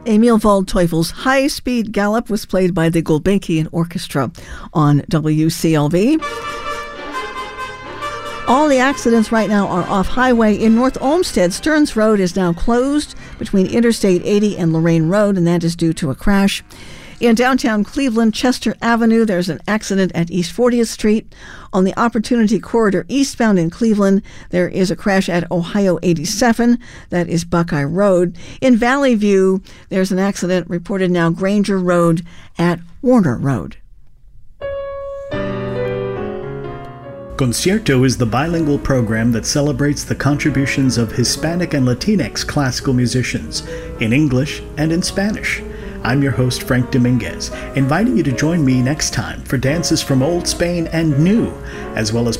Emil Waldteufel's High-Speed Gallop was played by the Gulbenkian Orchestra on WCLV. All the accidents right now are off-highway. In North Olmsted, Stearns Road is now closed between Interstate 80 and Lorraine Road, and that is due to a crash. In downtown Cleveland, Chester Avenue, there's an accident at East 40th Street. On the Opportunity Corridor eastbound in Cleveland, there is a crash at Ohio 87. That is Buckeye Road. In Valley View, there's an accident reported now Granger Road at Warner Road. Concierto is the bilingual program that celebrates the contributions of Hispanic and Latinx classical musicians in English and in Spanish. I'm your host, Frank Dominguez, inviting you to join me next time for dances from Old Spain and New, as well as